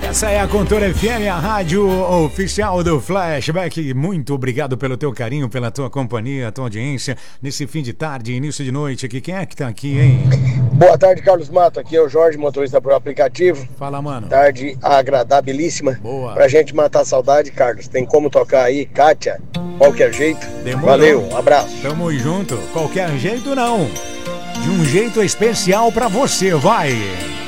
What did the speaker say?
Essa é a Cultura FM, a rádio oficial do Flashback. Muito obrigado pelo teu carinho, pela tua companhia, tua audiência nesse fim de tarde, início de noite aqui. Quem é que tá aqui, hein? Boa tarde, Carlos Mato. Aqui é o Jorge, motorista pro aplicativo. Fala, mano. Tarde agradabilíssima. Boa. Pra gente matar a saudade, Carlos. Tem como tocar aí, Kátia? Qualquer jeito. Demorou. Valeu, um abraço. Tamo junto. Qualquer jeito não. De um jeito especial pra você, vai.